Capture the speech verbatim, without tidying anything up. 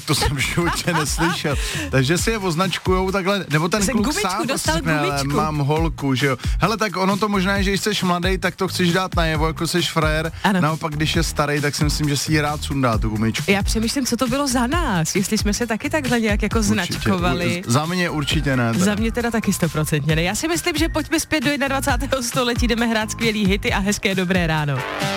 to jsem v životě neslyšel. Takže si je označkujou takhle, nebo ten Jsem kluk gumičku, sám dostal řekne, ale gumičku. mám holku, že jo. Hele, tak ono to možná je, že když jsi mladý, tak to chceš dát najevo, jako jsi frajer. Ano. Naopak, když je starý, tak si myslím, že si ji rád sundá tu gumičku. Já přemýšlím, co to bylo za nás, jestli jsme se taky takhle nějak jako značkovali. Určitě. Za mě určitě ne. Za mě teda taky stoprocentně ne. Já si myslím, že pojďme zpět do dvacátého prvního století, jdeme hrát skvělý hity a hezké dobré ráno.